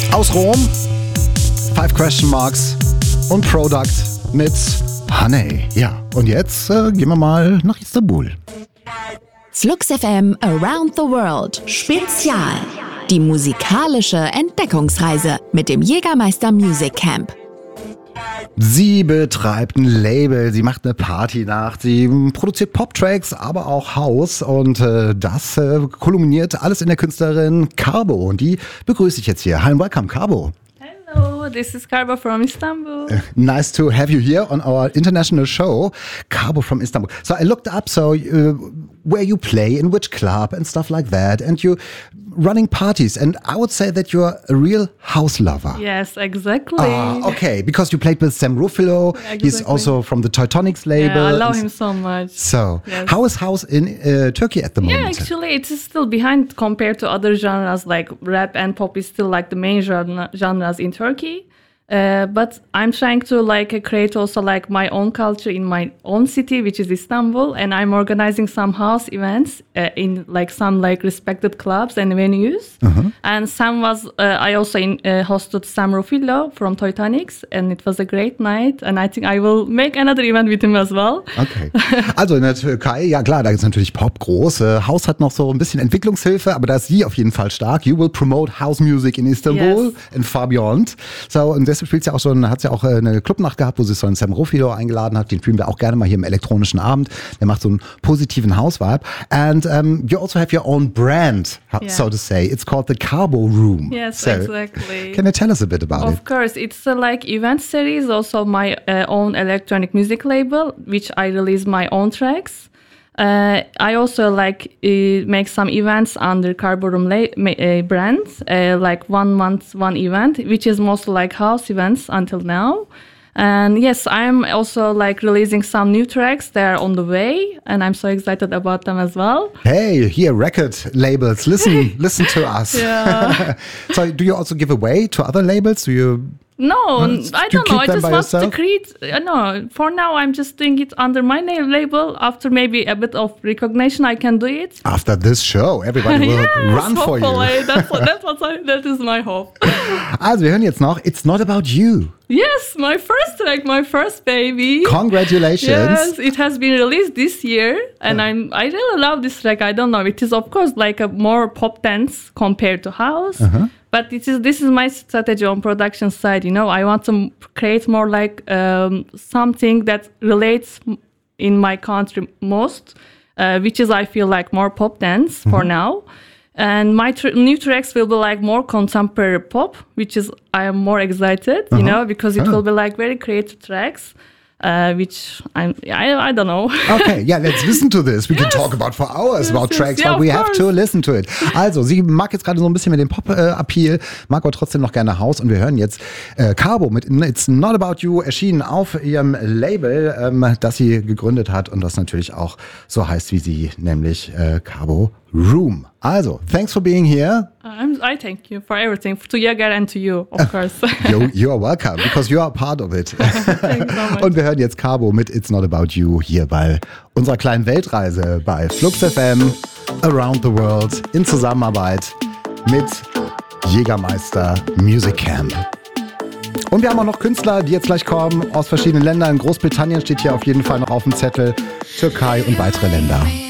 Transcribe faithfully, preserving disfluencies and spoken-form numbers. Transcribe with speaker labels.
Speaker 1: Aus Rom, Five Question Marks und Product mit Honey. Ja, und jetzt äh, gehen wir mal nach Istanbul.
Speaker 2: Flux F M Around the World Spezial. Die musikalische Entdeckungsreise mit dem Jägermeister Music Camp.
Speaker 1: Sie betreibt ein Label, sie macht eine Partynacht, sie produziert Pop-Tracks, aber auch House und äh, das äh, kulminiert alles in der Künstlerin Carbo und die begrüße ich jetzt hier. Hi and welcome, Carbo.
Speaker 3: Hello, this is Carbo from Istanbul.
Speaker 1: Uh, nice to have you here on our international show, Carbo from Istanbul. So I looked up so uh, where you play, in which club and stuff like that, and you running parties, and I would say that you're a real house lover.
Speaker 3: Yes, exactly.
Speaker 1: Ah, okay, because you played with Sam Ruffalo.
Speaker 3: Yeah, exactly.
Speaker 1: He's also from the Teutonics label.
Speaker 3: Yeah, I love him so much.
Speaker 1: So,
Speaker 3: yes.
Speaker 1: How is house in uh, Turkey at the moment?
Speaker 3: Yeah, actually, it is still behind compared to other genres like rap and pop is still like the main genre, genres in Turkey. Uh, but I'm trying to like uh, create also like my own culture in my own city, which is Istanbul, and I'm organizing some house events uh, in like some like respected clubs and venues. Uh-huh. And Sam was uh, I also in, uh, hosted Sam Ruffalo from Teutonics, and it was a great night. And I think I will make another event with him as well.
Speaker 1: Okay. Also in der Türkei, ja klar, da ist natürlich Pop groß. Äh, House hat noch so ein bisschen Entwicklungshilfe, aber da ist sie auf jeden Fall stark. You will promote house music in Istanbul
Speaker 3: yes.
Speaker 1: and far beyond. So und deshalb spielt sie auch schon, hat sie auch eine Clubnacht gehabt, wo sie so einen Sam Ruffalo eingeladen hat. Den spielen wir auch gerne mal hier im elektronischen Abend. Der macht so einen positiven House-Vibe. And um, you also have your own brand, yeah. so to say. It's called the Carbo Room.
Speaker 3: Yes,
Speaker 1: so,
Speaker 3: exactly.
Speaker 1: Can you tell us a bit about
Speaker 3: of
Speaker 1: it?
Speaker 3: Of course, it's a like event series, also my uh, own electronic music label, which I release my own tracks. Uh, I also like uh, make some events under Carbo Room la- uh, brand, uh, like one month, one event, which is mostly like house events until now. And yes, I'm also like releasing some new tracks. They're on the way, and I'm so excited about them as well.
Speaker 1: Hey, here, record labels, listen, listen to us.
Speaker 3: Yeah.
Speaker 1: So, do you also give away to other labels? Do you?
Speaker 3: No,
Speaker 1: Huh?
Speaker 3: I
Speaker 1: Do you
Speaker 3: don't know.
Speaker 1: keep
Speaker 3: I
Speaker 1: them
Speaker 3: just
Speaker 1: by
Speaker 3: want
Speaker 1: yourself?
Speaker 3: to create. Uh, no, for now, I'm just doing it under my name label. After maybe a bit of recognition, I can do it.
Speaker 1: After this show, everybody will
Speaker 3: yes,
Speaker 1: run for you.
Speaker 3: that's what, that's what I, that is my hope.
Speaker 1: Also, wir hören jetzt noch It's Not About You.
Speaker 3: Yes, my first track, my first baby.
Speaker 1: Congratulations.
Speaker 3: Yes, it has been released this year, and I'm I really love this track. I don't know, it is of course like a more pop dance compared to house, uh-huh. but it is this is my strategy on production side. You know, I want to create more like um, something that relates in my country most, uh, which is I feel like more pop dance uh-huh. for now. And my tr- new tracks will be like more contemporary pop, which is I am more excited, uh-huh. you know, because it oh. will be like very creative tracks, uh, which I'm I, I don't know.
Speaker 1: Okay, yeah, let's listen to this. We yes. can talk about for hours
Speaker 3: yes,
Speaker 1: about
Speaker 3: yes,
Speaker 1: tracks,
Speaker 3: yeah,
Speaker 1: but we
Speaker 3: course.
Speaker 1: have to listen to it. Also, sie mag jetzt gerade so ein bisschen mit dem Pop-Appeal, mag aber trotzdem noch gerne House und wir hören jetzt äh, Carbo mit It's Not About You, erschienen auf ihrem Label, ähm, das sie gegründet hat und das natürlich auch so heißt wie sie, nämlich äh, Carbo Room. Also, thanks for being here.
Speaker 3: I'm, I thank you for everything, to Jäger and to you, of course.
Speaker 1: you, you are welcome, because you are part of it.
Speaker 3: Thanks so much.
Speaker 1: Und wir hören jetzt Carbo mit It's Not About You hier bei unserer kleinen Weltreise bei Flux F M Around the World in Zusammenarbeit mit Jägermeister Music Camp. Und wir haben auch noch Künstler, die jetzt gleich kommen aus verschiedenen Ländern. Großbritannien steht hier auf jeden Fall noch auf dem Zettel, Türkei und weitere Länder.